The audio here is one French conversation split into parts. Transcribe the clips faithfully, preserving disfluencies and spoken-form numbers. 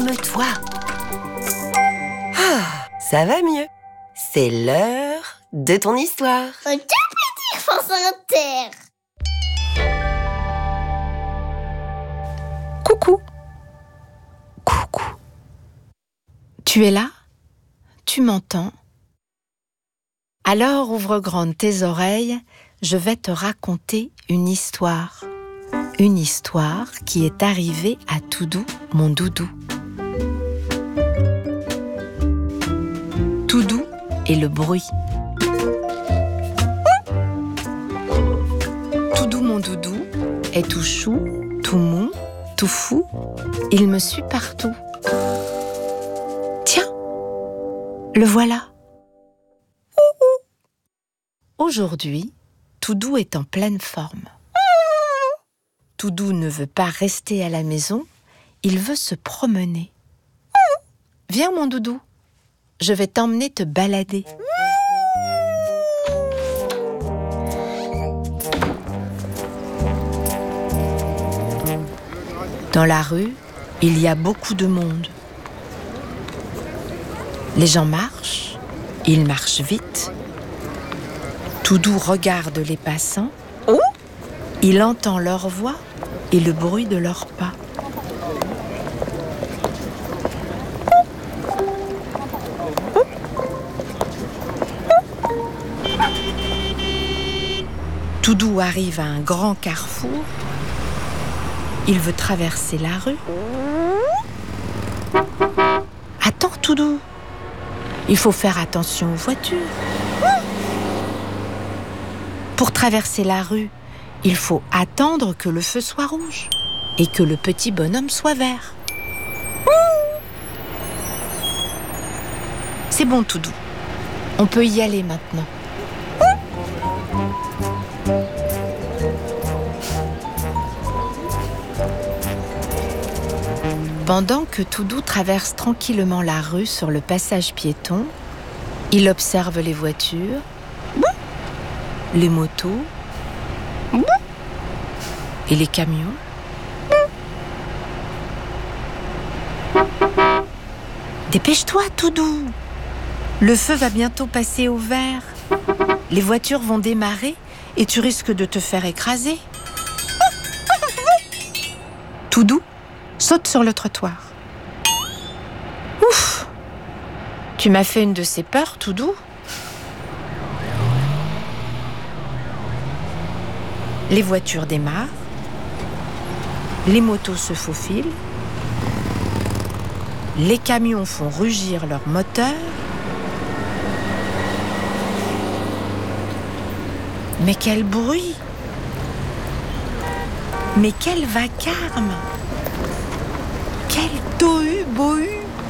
Calme-toi. Ah, ça va mieux. C'est l'heure de ton histoire. Quel plaisir, France Inter. Coucou. Coucou. Tu es là? Tu m'entends? Alors ouvre grandes tes oreilles, je vais te raconter une histoire. Une histoire qui est arrivée à Toudou, mon doudou. Toudou et le bruit. Toudou, mon doudou, est tout chou, tout mou, tout fou. Il me suit partout. Tiens, le voilà. Aujourd'hui, Toudou est en pleine forme. Toudou ne veut pas rester à la maison, il veut se promener. Viens mon doudou, je vais t'emmener te balader. Dans la rue, il y a beaucoup de monde. Les gens marchent, ils marchent vite. Toudou regarde les passants. Il entend leur voix et le bruit de leurs pas. Toudou arrive à un grand carrefour. Il veut traverser la rue. Attends, Toudou. Il faut faire attention aux voitures. Pour traverser la rue, il faut attendre que le feu soit rouge et que le petit bonhomme soit vert. C'est bon, Toudou. On peut y aller maintenant. Pendant que Toudou traverse tranquillement la rue sur le passage piéton, il observe les voitures, les motos et les camions. Dépêche-toi, Toudou. Le feu va bientôt passer au vert. Les voitures vont démarrer et tu risques de te faire écraser. Toudou, saute sur le trottoir. Ouf! Tu m'as fait une de ces peurs, Toudou. Les voitures démarrent. Les motos se faufilent. Les camions font rugir leurs moteurs. Mais quel bruit! Mais quel vacarme! Quel tohu-bohu!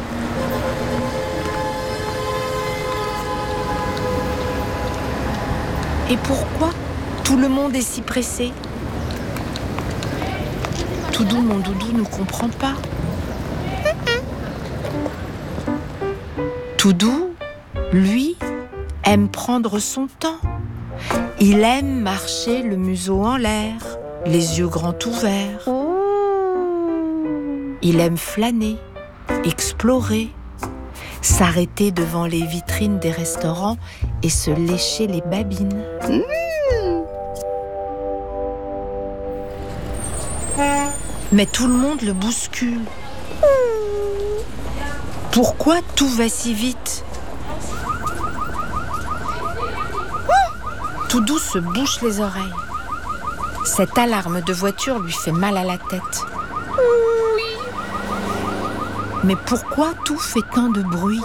Et pourquoi tout le monde est si pressé? Toudou, mon doudou, ne comprend pas. Toudou, lui, aime prendre son temps. Il aime marcher le museau en l'air, les yeux grands ouverts. Il aime flâner, explorer, s'arrêter devant les vitrines des restaurants et se lécher les babines. Mmh. Mais tout le monde le bouscule. Pourquoi tout va si vite? Toudou se bouche les oreilles. Cette alarme de voiture lui fait mal à la tête. Mais pourquoi tout fait tant de bruit?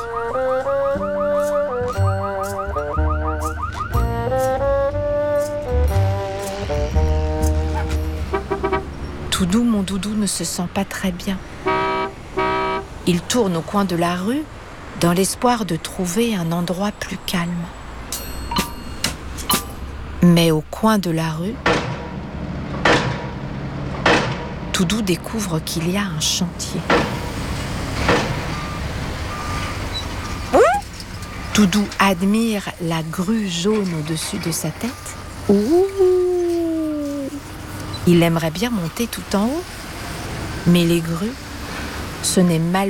Toudou, mon doudou, ne se sent pas très bien. Il tourne au coin de la rue dans l'espoir de trouver un endroit plus calme. Mais au coin de la rue, Toudou découvre qu'il y a un chantier. Toudou admire la grue jaune au-dessus de sa tête. Ouh. Il aimerait bien monter tout en haut, mais les grues, ce n'est mal